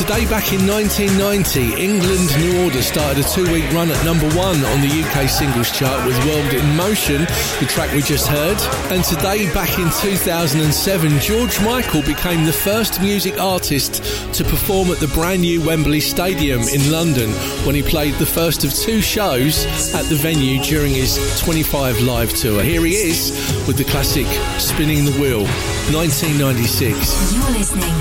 Today, back in 1990, England New Order started a 2-week run at number 1 on the UK singles chart with World in Motion, the track we just heard. And today, back in 2007, George Michael became the first music artist to perform at the brand new Wembley Stadium in London when he played the first of 2 shows at the venue during his 25 live tour. Here he is with the classic Spinning the Wheel, 1996. You're listening